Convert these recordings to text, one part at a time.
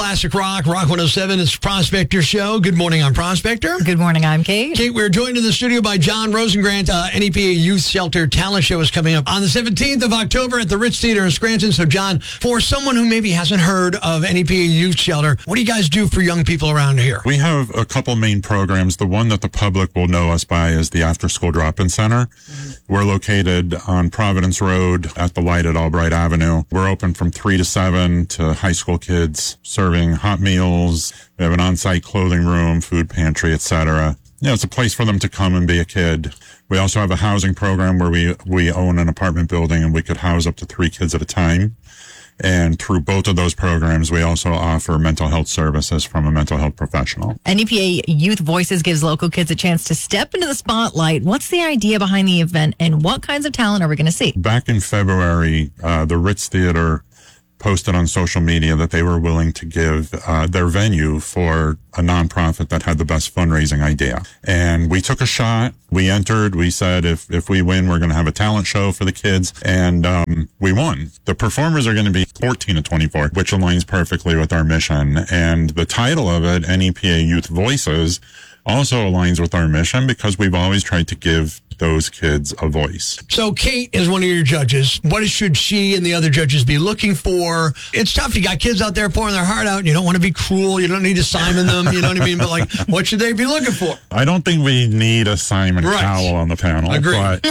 classic rock. Rock 107 is Prospector Show. Good morning, I'm Prospector. Good morning, I'm Kate. Kate, we're joined in the studio by John Rosengrant. NEPA Youth Shelter Talent Show is coming up on the 17th of October at the Ritz Theater in Scranton. So, John, for someone who maybe hasn't heard of NEPA Youth Shelter, what do you guys do for young people around here? We have a couple main programs. The one that the public will know us by is the After School Drop-In Center. We're located on Providence Road at the light at Albright Avenue. We're open from 3 to 7 to high school kids, serving hot meals. We have an on-site clothing room, food pantry, etc. It's a place for them to come and be a kid. We also have a housing program where we own an apartment building and we could house up to 3 kids at a time. And through both of those programs, we also offer mental health services from a mental health professional. NEPA Youth Voices gives local kids a chance to step into the spotlight. What's the idea behind the event, and what kinds of talent are we going to see? Back in February, the Ritz Theater posted on social media that they were willing to give their venue for a nonprofit that had the best fundraising idea. And we took a shot. We entered. We said, if we win, we're going to have a talent show for the kids. And we won. The performers are going to be 14 to 24, which aligns perfectly with our mission. And the title of it, NEPA Youth Voices, also aligns with our mission because we've always tried to give those kids a voice. So Kate is one of your judges. What should she and the other judges be looking for? It's tough. You got kids out there pouring their heart out and you don't want to be cruel. You don't need to Simon them. You know what I mean? But like, what should they be looking for? I don't think we need a Simon Cowell on the panel. Agreed. But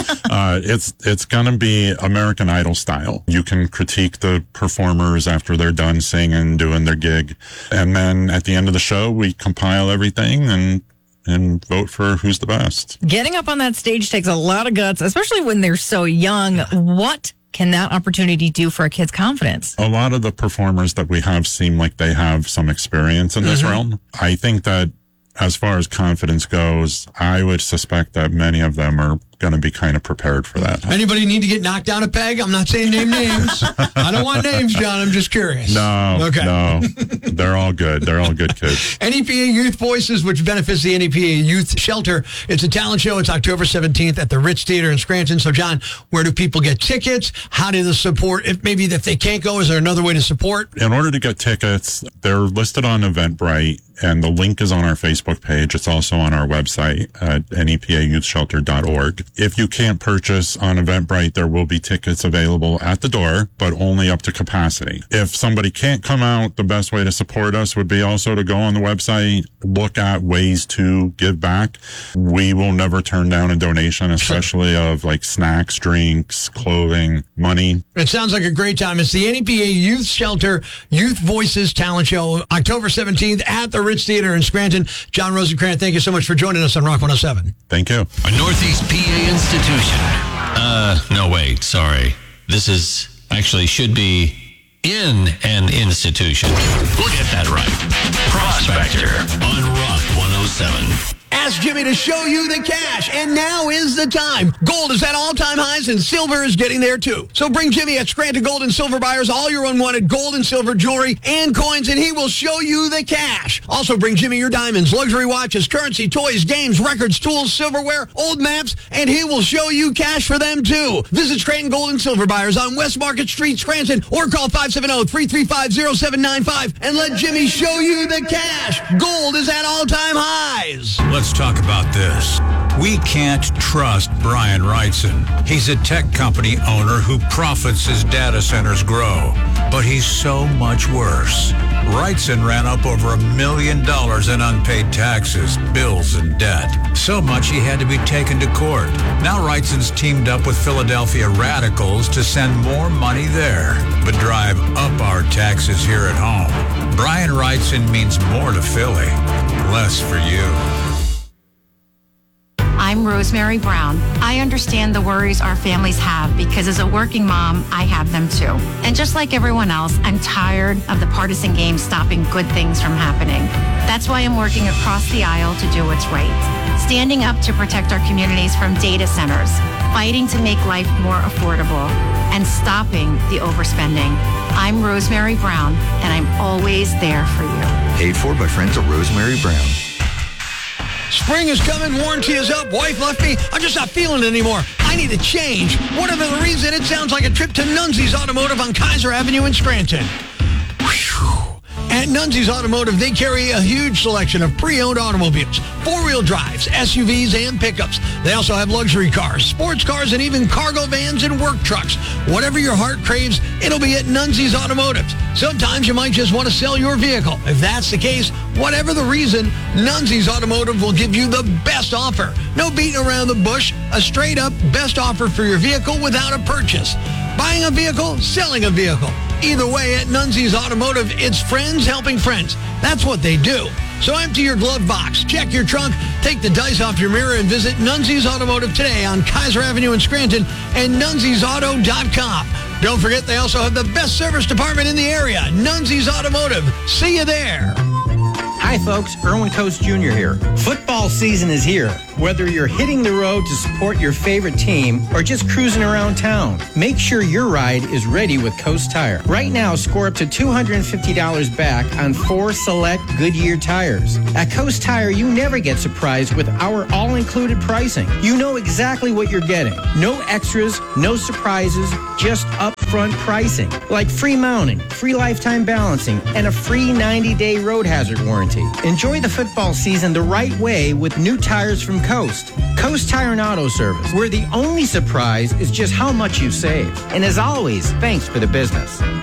it's going to be American Idol style. You can critique the performers after they're done singing, doing their gig. And then at the end of the show, we compile everything and vote for who's the best. Getting up on that stage takes a lot of guts, especially when they're so young. What can that opportunity do for a kid's confidence? A lot of the performers that we have seem like they have some experience in this realm. I think that as far as confidence goes, I would suspect that many of them are going to be kind of prepared for that. Anybody need to get knocked down a peg? I'm not saying name names. I don't want names, John. I'm just curious. No. They're all good. They're all good kids. NEPA Youth Voices, which benefits the NEPA Youth Shelter. It's a talent show. It's October 17th at the Ritz Theater in Scranton. So, John, where do people get tickets? How do they support? If they can't go, is there another way to support? In order to get tickets, they're listed on Eventbrite, and the link is on our Facebook page. It's also on our website at nepayouthshelter.org. If you can't purchase on Eventbrite, there will be tickets available at the door, but only up to capacity. If somebody can't come out, the best way to support us would be also to go on the website, look at ways to give back. We will never turn down a donation, especially of like snacks, drinks, clothing, money. It sounds like a great time. It's the NEPA Youth Shelter Youth Voices Talent Show, October 17th at the Ritz Theater in Scranton. John Rosenkrantz, thank you so much for joining us on Rock 107. Thank you. A Northeast PA institution. No, wait, sorry. This should be in an institution. We'll get that right. Prospector on Rock 107. Ask Jimmy to show you the cash, and now is the time. Gold is at all-time highs, and silver is getting there, too. So bring Jimmy at Scranton Gold and Silver Buyers all your unwanted gold and silver jewelry and coins, and he will show you the cash. Also bring Jimmy your diamonds, luxury watches, currency, toys, games, records, tools, silverware, old maps, and he will show you cash for them, too. Visit Scranton Gold and Silver Buyers on West Market Street, Scranton, or call 570-335-0795 and let Jimmy show you the cash. Gold is at all-time highs. Let's talk about this. We can't trust Brian Wrightson. He's a tech company owner who profits as data centers grow. But he's so much worse. Wrightson ran up over $1 million in unpaid taxes, bills, and debt. So much he had to be taken to court. Now Wrightson's teamed up with Philadelphia radicals to send more money there, but drive up our taxes here at home. Brian Wrightson means more to Philly, less for you. I'm Rosemary Brown. I understand the worries our families have because as a working mom, I have them too. And just like everyone else, I'm tired of the partisan games stopping good things from happening. That's why I'm working across the aisle to do what's right. Standing up to protect our communities from data centers, fighting to make life more affordable, and stopping the overspending. I'm Rosemary Brown, and I'm always there for you. Paid for by friends of Rosemary Brown. Spring is coming, warranty is up, wife left me, I'm just not feeling it anymore. I need a change. Whatever the reason, it sounds like a trip to Nunzi's Automotive on Kaiser Avenue in Scranton. Whew. At Nunzi's Automotive, they carry a huge selection of pre-owned automobiles, four-wheel drives, SUVs, and pickups. They also have luxury cars, sports cars, and even cargo vans and work trucks. Whatever your heart craves, it'll be at Nunzi's Automotive. Sometimes you might just want to sell your vehicle. If that's the case, whatever the reason, Nunzi's Automotive will give you the best offer. No beating around the bush, a straight-up best offer for your vehicle without a purchase. Buying a vehicle, selling a vehicle. Either way, at Nunzi's Automotive, it's friends helping friends. That's what they do. So empty your glove box, check your trunk, take the dice off your mirror, and visit Nunzi's Automotive today on Kaiser Avenue in Scranton and nunzisauto.com. Don't forget, they also have the best service department in the area, Nunzi's Automotive. See you there. Hi, folks. Erwin Coast Jr. here. Football season is here. Whether you're hitting the road to support your favorite team or just cruising around town, make sure your ride is ready with Coast Tire. Right now, score up to $250 back on 4 select Goodyear tires. At Coast Tire, you never get surprised with our all-included pricing. You know exactly what you're getting. No extras, no surprises, just upfront pricing. Like free mounting, free lifetime balancing, and a free 90-day road hazard warranty. Enjoy the football season the right way with new tires from Coast. Coast Tire and Auto Service, where the only surprise is just how much you save. And as always, thanks for the business.